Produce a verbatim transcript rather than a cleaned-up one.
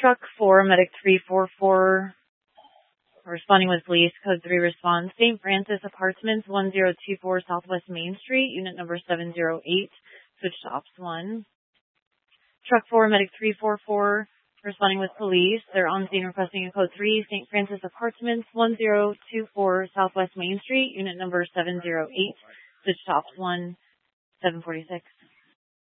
Truck four, Medic three four four, responding with police, code three response. Saint Francis Apartments, one zero two four Southwest Main Street, unit number seven zero eight, switch to ops one. Truck four, Medic three four four, responding with police. They're on scene requesting a code three, Saint Francis Apartments, one zero two four Southwest Main Street, unit number seven zero eight, switch to ops one, seven forty-six.